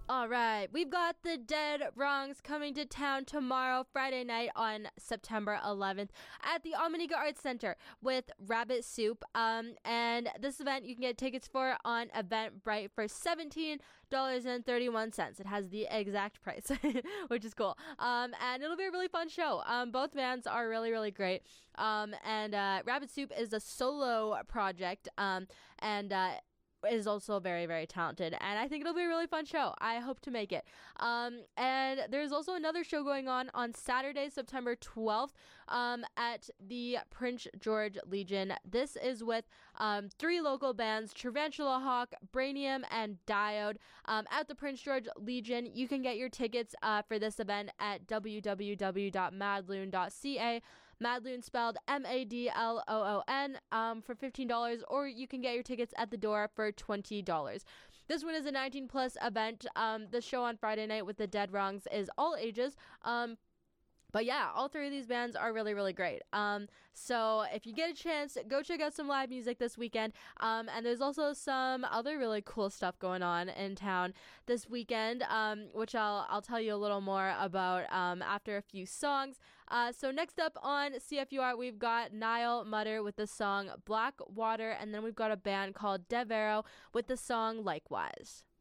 All right, we've got the Dead Wrongs coming to town tomorrow, Friday night on September 11th at the Omega Arts Center with Rabbit Soup. And this event you can get tickets for on Eventbrite for $17.31. It has the exact price, which is cool. And it'll be a really fun show. Both bands are really, really great. And Rabbit Soup is a solo project. Is also very, very talented, and I think it'll be a really fun show. I hope to make it. And there's also another show going on Saturday, September 12th, at the Prince George Legion. This is with 3 local bands, Tarantula Hawk, Brainium, and Diode, at the Prince George Legion. You can get your tickets for this event at www.madloon.ca. Madloon spelled Madloon, for $15, or you can get your tickets at the door for $20. This one is a 19 plus event. The show on Friday night with the Dead Wrongs is all ages. But yeah, all 3 of these bands are really, really great. So if you get a chance, go check out some live music this weekend. And there's also some other really cool stuff going on in town this weekend, which I'll tell you a little more about after a few songs. So next up on CFUR, we've got Niall Mutter with the song Black Water, and then we've got a band called Devero with the song Likewise.